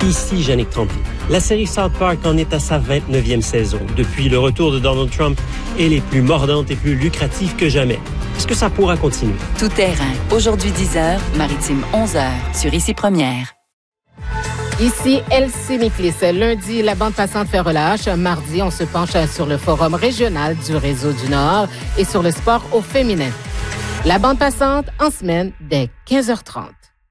Ici Yannick Tremblay. La série South Park en est à sa 29e saison. Depuis le retour de Donald Trump, elle est plus mordante et plus lucrative que jamais. Est-ce que ça pourra continuer? Tout terrain. Aujourd'hui 10h, Maritime 11h, sur Ici Première. Ici Elsie Miklis. Lundi, la bande passante fait relâche. Mardi, on se penche sur le forum régional du Réseau du Nord et sur le sport au féminin. La bande passante en semaine dès 15h30.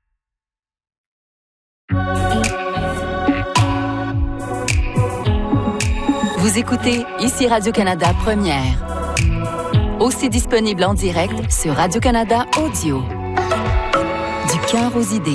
Vous écoutez Ici Radio-Canada Première. Aussi disponible en direct sur Radio-Canada Audio. Du cœur aux idées.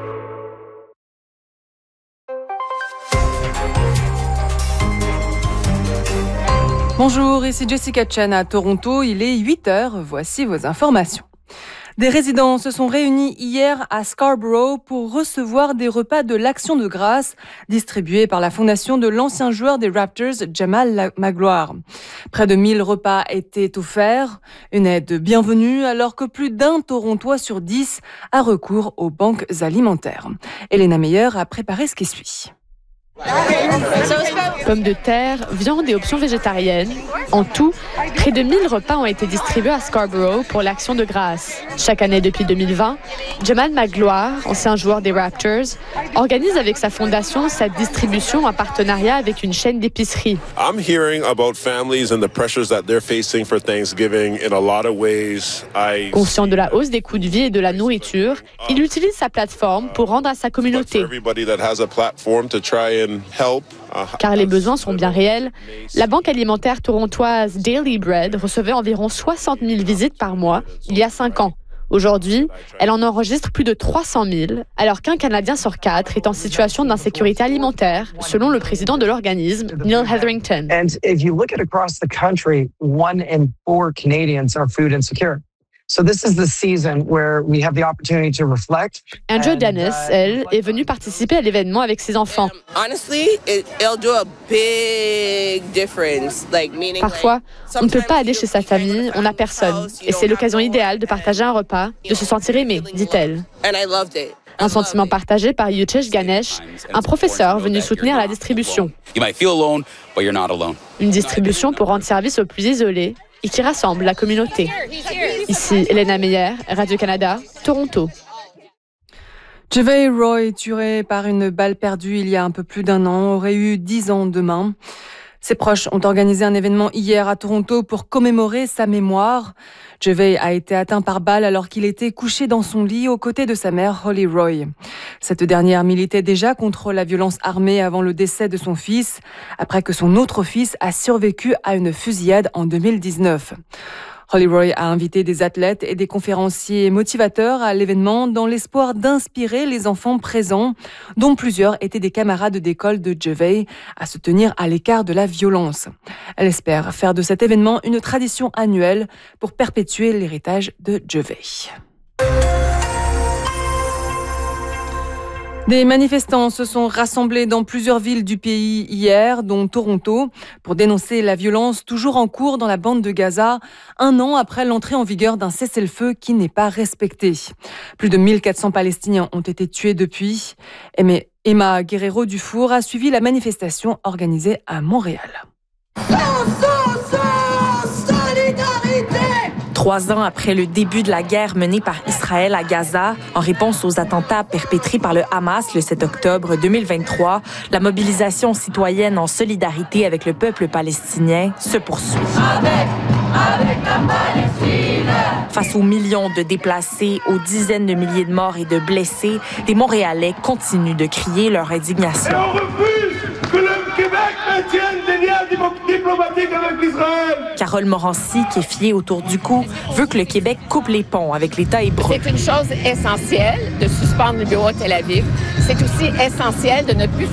Bonjour, ici Jessica Chen à Toronto. Il est 8h. Voici vos informations. Des résidents se sont réunis hier à Scarborough pour recevoir des repas de l'Action de grâce distribués par la fondation de l'ancien joueur des Raptors, Jamal Magloire. Près de 1000 repas étaient offerts, une aide bienvenue alors que plus d'un Torontois sur 10 a recours aux banques alimentaires. Elena Meyer a préparé ce qui suit. Pommes de terre, viande et options végétariennes. En tout, près de 1000 repas ont été distribués à Scarborough pour l'Action de grâce. Chaque année depuis 2020, Jamal Magloire, ancien joueur des Raptors, organise avec sa fondation cette distribution en partenariat avec une chaîne d'épicerie. I'm hearing about families and the pressures that they're facing for Thanksgiving in a lot of ways. Conscient de la hausse des coûts de vie et de la nourriture, il utilise sa plateforme pour rendre à sa communauté. Car les besoins sont bien réels. La banque alimentaire torontoise Daily Bread recevait environ 60 000 visites par mois il y a 5 ans. Aujourd'hui, elle en enregistre plus de 300 000, alors qu'un Canadien sur 4 est en situation d'insécurité alimentaire, selon le président de l'organisme, Neil Hetherington. And if you look at across the country, 1 in 4 Canadians are food insecure. So this is the season where we have the opportunity to reflect. Andrew Dennis, elle, est venue participer à l'événement avec ses enfants. Parfois, on ne peut pas aller chez sa famille, on n'a personne. Et c'est l'occasion idéale de partager un repas, de se sentir aimé, dit-elle. Un sentiment partagé par Yuchesh Ganesh, un professeur venu soutenir la distribution. Une distribution pour rendre service aux plus isolés et qui rassemble la communauté. Ici, Elena Meyer, Radio-Canada, Toronto. Jevay Roy, tué par une balle perdue il y a un peu plus d'1 an, aurait eu 10 ans demain. Ses proches ont organisé un événement hier à Toronto pour commémorer sa mémoire. Jevay a été atteint par balle alors qu'il était couché dans son lit aux côtés de sa mère, Holly Roy. Cette dernière militait déjà contre la violence armée avant le décès de son fils, après que son autre fils a survécu à une fusillade en 2019. Holly Roy a invité des athlètes et des conférenciers motivateurs à l'événement dans l'espoir d'inspirer les enfants présents, dont plusieurs étaient des camarades d'école de Jevay, à se tenir à l'écart de la violence. Elle espère faire de cet événement une tradition annuelle pour perpétuer l'héritage de Jevay. Des manifestants se sont rassemblés dans plusieurs villes du pays hier, dont Toronto, pour dénoncer la violence toujours en cours dans la bande de Gaza, 1 an après l'entrée en vigueur d'un cessez-le-feu qui n'est pas respecté. Plus de 1400 Palestiniens ont été tués depuis. Emma Guerrero-Dufour a suivi la manifestation organisée à Montréal. 3 ans après le début de la guerre menée par Israël à Gaza, en réponse aux attentats perpétrés par le Hamas le 7 octobre 2023, la mobilisation citoyenne en solidarité avec le peuple palestinien se poursuit. Avec la Palestine! Face aux millions de déplacés, aux dizaines de milliers de morts et de blessés, des Montréalais continuent de crier leur indignation. Et on refuse que le Québec maintienne des liens diplomatiques avec l'Israël! Carole Morancy, qui est fiée autour du cou, veut que le Québec coupe les ponts avec l'État hébreu. C'est une chose essentielle de suspendre le bureau à Tel Aviv. C'est aussi essentiel de ne plus